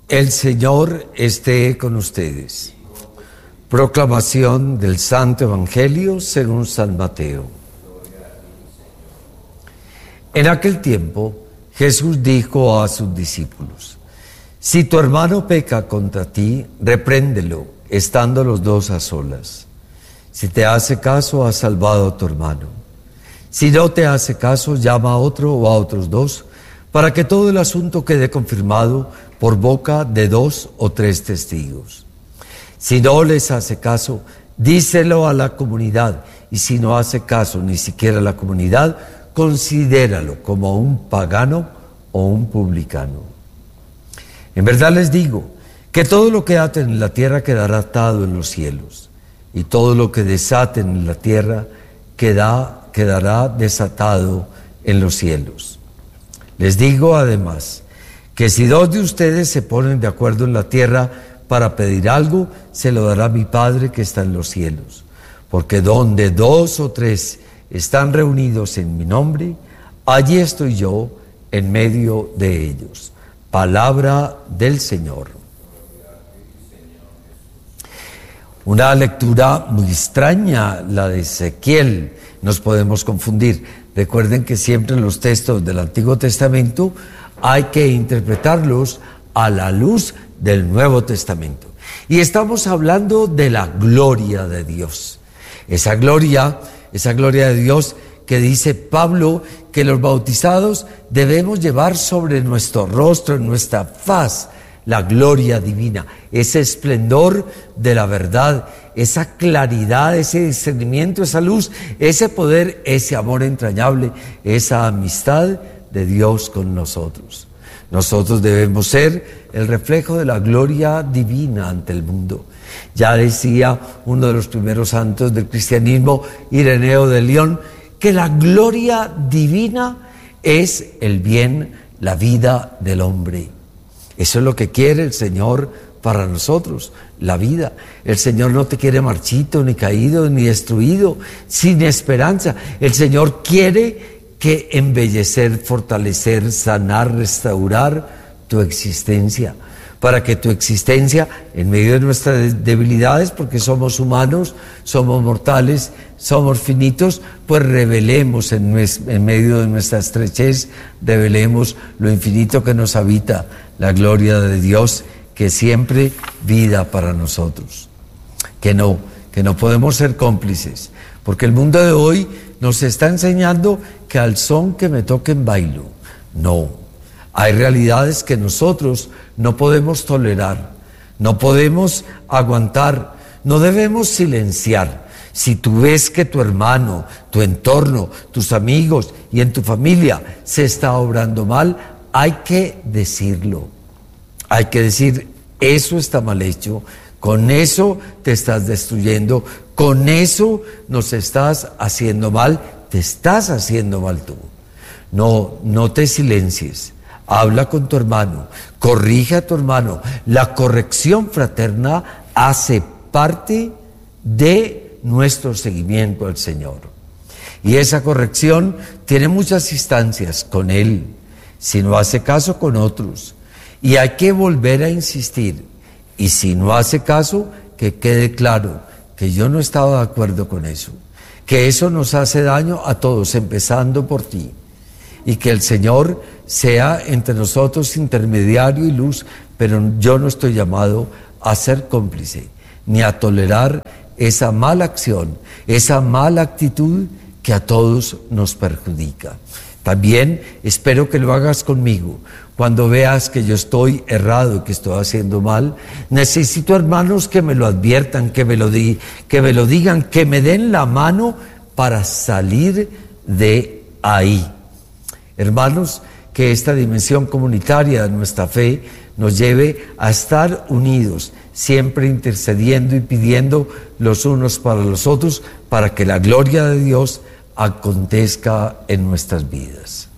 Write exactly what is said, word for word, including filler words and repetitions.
El Señor esté con ustedes. Proclamación del Santo Evangelio según San Mateo. En aquel tiempo, Jesús dijo a sus discípulos: si tu hermano peca contra ti, repréndelo, estando los dos a solas. Si te hace caso, has salvado a tu hermano. Si no te hace caso, llama a otro o a otros dos, para que todo el asunto quede confirmado por boca de dos o tres testigos. Si no les hace caso, díselo a la comunidad, y si no hace caso ni siquiera a la comunidad, considéralo como un pagano o un publicano. En verdad les digo que todo lo que aten en la tierra quedará atado en los cielos, y todo lo que desaten en la tierra queda, quedará desatado en los cielos. Les digo además que si dos de ustedes se ponen de acuerdo en la tierra para pedir algo, se lo dará mi Padre que está en los cielos. Porque donde dos o tres están reunidos en mi nombre, allí estoy yo en medio de ellos. Palabra del Señor. Una lectura muy extraña, la de Ezequiel. Nos podemos confundir. Recuerden que siempre los textos del Antiguo Testamento hay que interpretarlos a la luz del Nuevo Testamento. Y estamos hablando de la gloria de Dios. Esa gloria, esa gloria de Dios que dice Pablo que los bautizados debemos llevar sobre nuestro rostro, en nuestra faz, la gloria divina, ese esplendor de la verdad, esa claridad, ese discernimiento, esa luz, ese poder, ese amor entrañable, esa amistad de Dios con nosotros. Nosotros debemos ser el reflejo de la gloria divina ante el mundo. Ya decía uno de los primeros santos del cristianismo, Ireneo de León, que la gloria divina es el bien, la vida del hombre. Eso es lo que quiere el Señor para nosotros, la vida. El Señor no te quiere marchito, ni caído, ni destruido, sin esperanza. El Señor quiere que embellecer, fortalecer, sanar, restaurar tu existencia, para que tu existencia, en medio de nuestras debilidades, porque somos humanos, somos mortales, somos finitos, pues revelemos en, nues- en medio de nuestra estrechez, revelemos lo infinito que nos habita, la gloria de Dios, que es siempre vida para nosotros. Que no, que no podemos ser cómplices, porque el mundo de hoy nos está enseñando que al son que me toquen bailo. No, hay realidades que nosotros no podemos tolerar, no podemos aguantar, no debemos silenciar. Si tú ves que tu hermano, tu entorno, tus amigos y en tu familia se está obrando mal, hay que decirlo. Hay que decir, eso está mal hecho, con eso te estás destruyendo, con eso nos estás haciendo mal, te estás haciendo mal tú. No, no te silencies. Habla con tu hermano, corrige a tu hermano. La corrección fraterna hace parte de nuestro seguimiento al Señor. Y esa corrección tiene muchas instancias con Él, si no hace caso con otros. Y hay que volver a insistir. Y si no hace caso, que quede claro que yo no estaba de acuerdo con eso, que eso nos hace daño a todos, empezando por ti. Y que el Señor sea entre nosotros intermediario y luz, pero yo no estoy llamado a ser cómplice, ni a tolerar esa mala acción, esa mala actitud que a todos nos perjudica. También espero que lo hagas conmigo. Cuando veas que yo estoy errado, que estoy haciendo mal, necesito hermanos que me lo adviertan, que me lo, di, que me lo digan, que me den la mano para salir de ahí. Hermanos, que esta dimensión comunitaria de nuestra fe nos lleve a estar unidos, siempre intercediendo y pidiendo los unos para los otros, para que la gloria de Dios acontezca en nuestras vidas.